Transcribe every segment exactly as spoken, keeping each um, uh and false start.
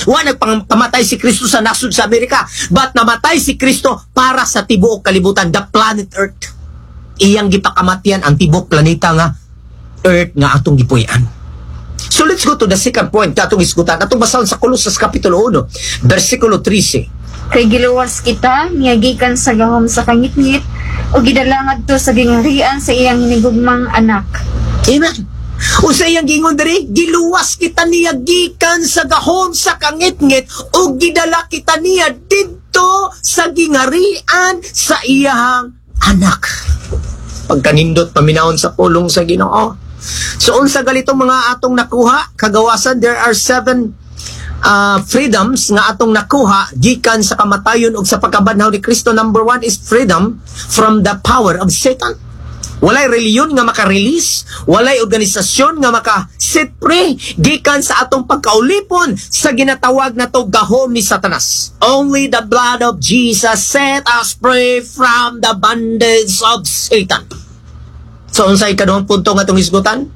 Wa nagpamatay si Kristo sa nasud sa Amerika, but namatay si Kristo para sa tibuok kalibutan, the planet Earth. Iyang gipakamatyan ang tibuok planeta nga Earth nga atong gipuy-an. So let's go to the second point katong isgutan. Atong basahon sa Colosas Kapitulo one, versikulo thirteen. Kay giluwas kita, miyagikan sa gahom sa kangitngit, o gidalangad to sa gingharian sa iyang hinigugmang anak. Amen. O sa iyang gingon diri, giluwas kita niya gikan sa gahom sa kangitngit, o gidala kita niya didto sa gingharian sa iyang anak. Pagkanindot paminahon sa pulong sa Ginoo. So unsa galito mga atong nakuha kagawasan, there are seven uh, freedoms nga atong nakuha gikan sa kamatayon ug sa pagkabanhaw ni Kristo. Number one is freedom from the power of Satan. Walay reliyon nga maka-release, walay organisasyon nga maka-set free gikan sa atong pagkaulipon sa ginatawag na to gahom ni Satanas. Only the blood of Jesus set us free from the bondage of Satan. So, unsay ikaduhang punto nga itong isgutan?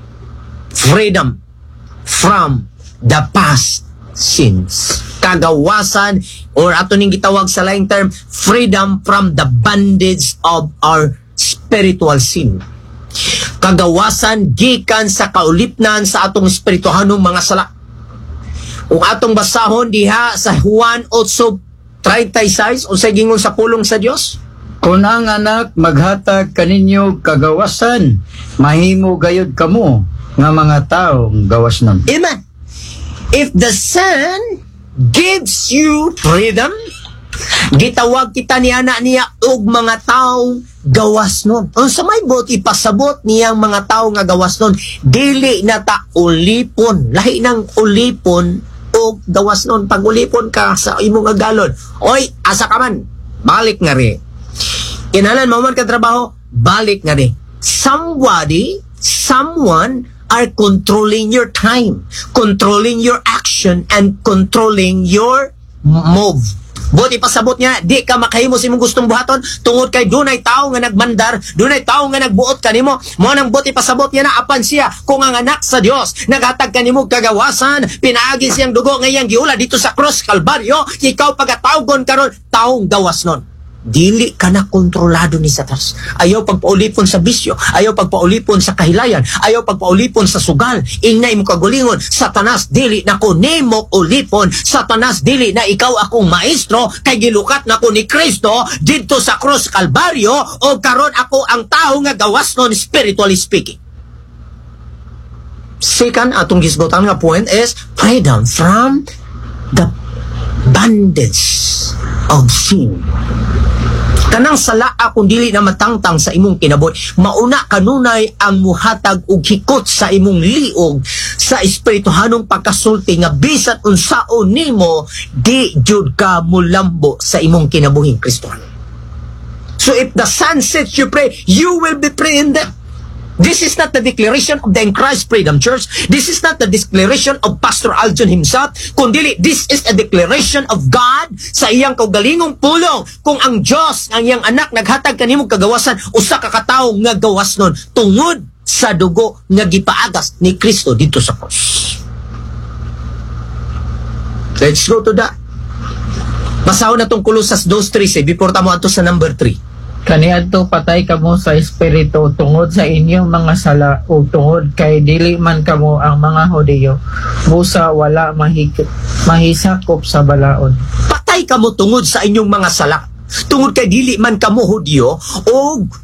Freedom from the past sins. Kagawasan, or ato ning gitawag sa laing term, freedom from the bondage of our spiritual sin. Kagawasan gikan sa kaulipnan sa atong espirituhanong mga sala. Kung atong basahon diha sa Juan eight thirty-six, unsay gingon sa pulong sa Dios? Kung ang anak maghatag kaninyo kagawasan, mahimo gayud kamo nga mga taong gawas nun. Amen. If the Son gives you freedom, gitawag kita niya na niya og mga taong gawas nun. Ang sa may bot, ipasabot niyang mga taong nga gawas nun, dili na ta ulipon. Lahi ng ulipon og gawas nun. Pag ulipon ka sa imong agalon, oy, asa ka man, balik nga rin. Kinalan mo man ka trabaho, balik nga rin. Somebody, someone are controlling your time, controlling your action, and controlling your move. Buti pasabot niya, di ka makahimo sa imong gustong buhaton tungod kay dunay tao nga nagmandar, dunay tao nga nagbuot kanimo. Mo nang buti pasabot niya na apan siya kung ang anak sa Dios naghatag kanimo kagawasan, pinaagi siyang dugo nga iyang giula dito sa cross Kalbaryo, ikaw pagatawgon karon taong gawas nun. Dili ka na kontrolado ni Satanas. Ayaw pagpaulipon sa bisyo, ayaw pagpaulipon sa kahilayan, ayaw pagpaulipon sa sugal. Ingnay mo kagulingon, Satanas, dili na ko nimo ulipon. Satanas, dili na ikaw akong maestro, kay gilukat na ko ni Kristo dito sa cross Kalbaryo, o karon ako ang tao nga gawas nun, spiritually speaking. Second, atong gisgotan nga point is freedom from the bondage of sin. Kanang sala kung dili na matangtang sa imong kinabuhi, mauna kanunay ang muhatag og hikot sa imong liog sa espirituhanong pagkasulti nga bisan unsaon nimo di jud ka mulambo sa imong kinabuhing Kristiyano. So if the Son sets you free, you will be free in them. This is not the declaration of the in Christ Freedom Church. This is not the declaration of Pastor Aljon himself. Kundi, this is a declaration of God sa iyang kaugalingong pulong. Kung ang Diyos, ang iyang anak, naghatag kanimong kagawasan, usa ka katao nga gawas nun, tungod sa dugo nga gipaagas ni Kristo dito sa cross. Let's go to that. Basahon na tong Colosas two three, before tamo ato sa number three. Kaniadto patay kamo sa espiritu tungod sa inyong mga sala o tungod kay dili man kamo ang mga Hudiyo busa wala mahik- mahisakop sa balaod. Patay kamo tungod sa inyong mga sala, tungod kay dili man kamo Hudiyo o